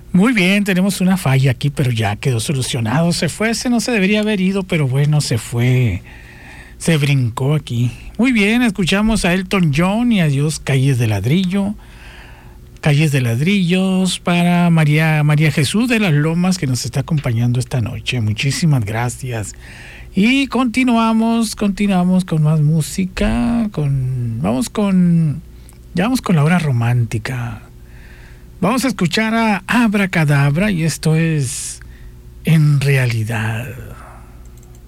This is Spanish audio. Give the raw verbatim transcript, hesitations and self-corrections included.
Muy bien, tenemos una falla aquí, pero ya quedó solucionado. Se fue, ese no se debería haber ido, pero bueno, se fue. Se brincó aquí. Muy bien, escuchamos a Elton John y adiós Calles de Ladrillo. Calles de Ladrillos para María, María Jesús de las Lomas, que nos está acompañando esta noche. Muchísimas gracias. Y continuamos, continuamos con más música. Con, vamos con, ya vamos con la hora romántica. Vamos a escuchar a Abracadabra y esto es En Realidad.